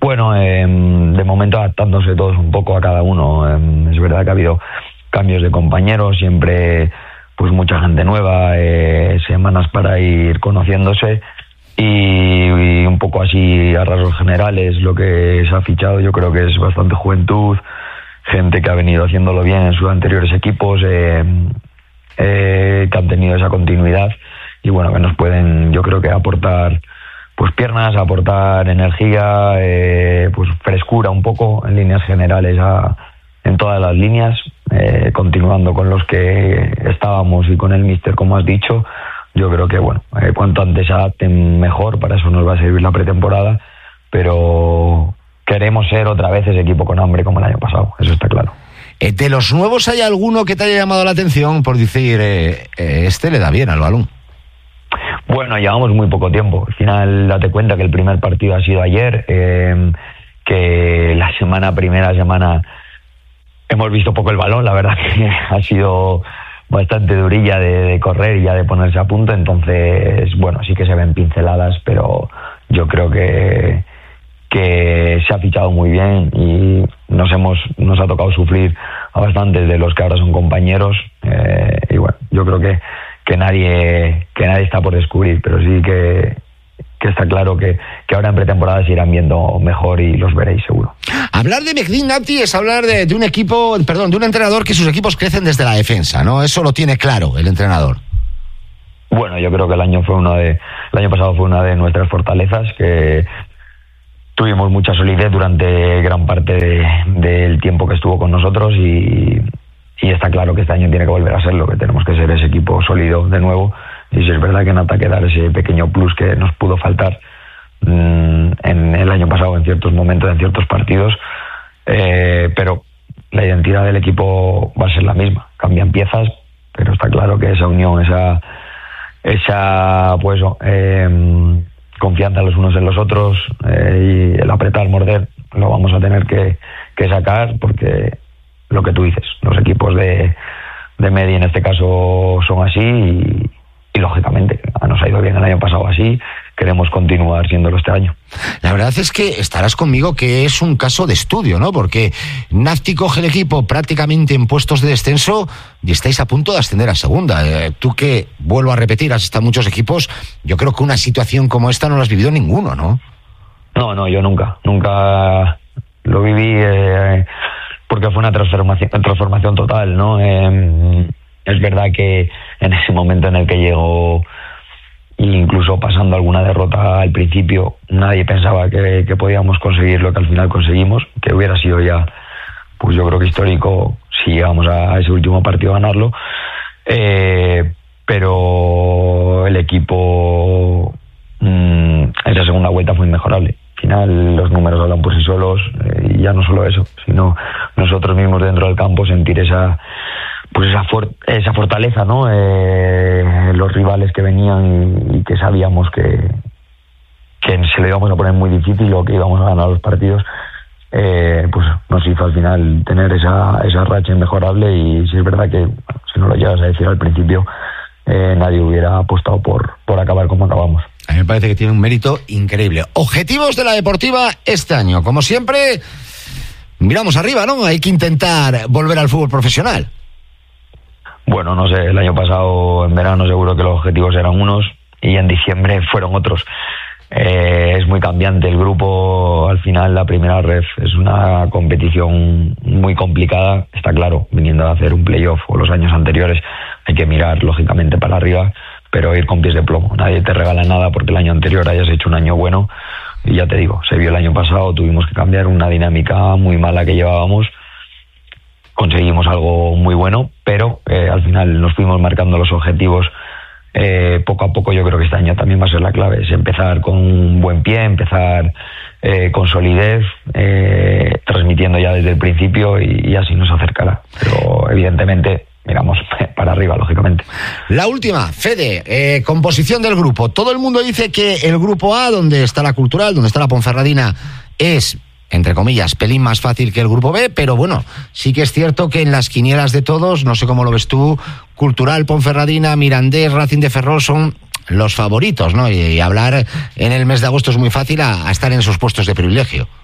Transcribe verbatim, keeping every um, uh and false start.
Bueno, eh, de momento adaptándose todos un poco a cada uno. Eh, es verdad que ha habido cambios de compañeros, siempre pues mucha gente nueva, eh, semanas para ir conociéndose y, y un poco así a rasgos generales lo que se ha fichado yo creo que es bastante juventud, gente que ha venido haciéndolo bien en sus anteriores equipos, eh, eh, que han tenido esa continuidad y bueno, que nos pueden yo creo que aportar pues piernas, aportar energía, eh, pues frescura un poco en líneas generales a, en todas las líneas, eh, continuando con los que estábamos y con el míster como has dicho. Yo creo que bueno, eh, cuanto antes se adapten mejor, para eso nos va a servir la pretemporada, pero queremos ser otra vez ese equipo con hambre como el año pasado, eso está claro. Eh, ¿De los nuevos hay alguno que te haya llamado la atención por decir, eh, eh, este le da bien al balón? Bueno, llevamos muy poco tiempo. Al final, date cuenta que el primer partido ha sido ayer, eh, que la semana, primera semana, hemos visto poco el balón. La verdad que ha sido bastante durilla de, de correr y ya de ponerse a punto. Entonces, bueno, sí que se ven pinceladas, pero yo creo que, que se ha fichado muy bien y nos hemos nos ha tocado sufrir a bastantes de los que ahora son compañeros. Eh, y bueno, yo creo que que nadie que nadie está por descubrir, pero sí que, que está claro que, que ahora en pretemporada se irán viendo mejor y los veréis seguro. Hablar de Mehdi Nafti es hablar de, de un equipo, perdón, de un entrenador que sus equipos crecen desde la defensa, ¿no? Eso lo tiene claro el entrenador. Bueno, yo creo que el año fue uno de el año pasado fue una de nuestras fortalezas, que tuvimos mucha solidez durante gran parte de, del tiempo que estuvo con nosotros y Y está claro que este año tiene que volver a serlo, que tenemos que ser ese equipo sólido de nuevo. Y si es verdad que en ataque dar ese pequeño plus que nos pudo faltar mmm, en el año pasado en ciertos momentos, en ciertos partidos, eh, pero la identidad del equipo va a ser la misma. Cambian piezas, pero está claro que esa unión, esa esa pues eh, confianza los unos en los otros eh, y el apretar, morder, lo vamos a tener que, que sacar porque lo que tú dices, los equipos de, de Mehdi en este caso son así y, y lógicamente nos ha ido bien el año pasado así, queremos continuar siéndolo este año. La verdad es que estarás conmigo que es un caso de estudio, ¿no? Porque Nafti coge el equipo prácticamente en puestos de descenso y estáis a punto de ascender a segunda. Eh, tú que, vuelvo a repetir, has estado en muchos equipos, yo creo que una situación como esta no la has vivido ninguno, ¿no? No, no, yo nunca, nunca lo viví... Eh, porque fue una transformación, transformación total, ¿no? Eh, es verdad que en ese momento en el que llegó, incluso pasando alguna derrota al principio, nadie pensaba que, que podíamos conseguir lo que al final conseguimos, que hubiera sido ya, pues yo creo que histórico si llegamos a ese último partido a ganarlo, eh, pero el equipo mmm, esa segunda vuelta fue inmejorable. Al final los números hablan por sí solos, eh, y ya no solo eso, sino nosotros mismos dentro del campo sentir esa pues esa, for- esa fortaleza, ¿no? Eh, los rivales que venían y, y que sabíamos que, que se lo íbamos a poner muy difícil o que íbamos a ganar los partidos, eh, pues nos hizo al final tener esa, esa racha inmejorable y si es verdad que si no lo llegas a decir al principio, eh, nadie hubiera apostado por, por acabar como acabamos. A mí me parece que tiene un mérito increíble. Objetivos de la Deportiva este año. Como siempre, miramos arriba, ¿no? Hay que intentar volver al fútbol profesional. Bueno, no sé, el año pasado en verano seguro que los objetivos eran unos y en diciembre fueron otros. Eh, es muy cambiante el grupo, al final la primera ref es una competición muy complicada, está claro, viniendo a hacer un playoff o los años anteriores hay que mirar lógicamente para arriba, pero ir con pies de plomo, nadie te regala nada porque el año anterior hayas hecho un año bueno y ya te digo, se vio el año pasado, tuvimos que cambiar una dinámica muy mala que llevábamos, conseguimos algo muy bueno, pero eh, al final nos fuimos marcando los objetivos eh, poco a poco. Yo creo que este año también va a ser la clave, es empezar con un buen pie, empezar eh, con solidez, eh, transmitiendo ya desde el principio y, y así nos acercará, pero evidentemente miramos para arriba, lógicamente. La última, Fede, eh, composición del grupo. Todo el mundo dice que el grupo A, donde está la Cultural, donde está la Ponferradina, es, entre comillas, pelín más fácil que el grupo B, pero bueno, sí que es cierto que en las quinielas de todos, no sé cómo lo ves tú, Cultural, Ponferradina, Mirandés, Racing de Ferrol son los favoritos, ¿no? Y, y hablar en el mes de agosto es muy fácil a, a estar en esos puestos de privilegio.